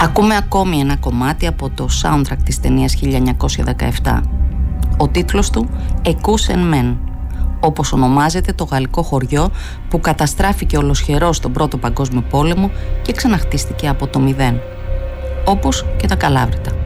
Ακούμε ακόμη ένα κομμάτι από το soundtrack της ταινίας 1917. Ο τίτλος του «Εκούς εν μεν», όπως ονομάζεται το γαλλικό χωριό που καταστράφηκε ολοσχερός στον Πρώτο Παγκόσμιο Πόλεμο και ξαναχτίστηκε από το μηδέν, όπως και τα Καλάβρητα.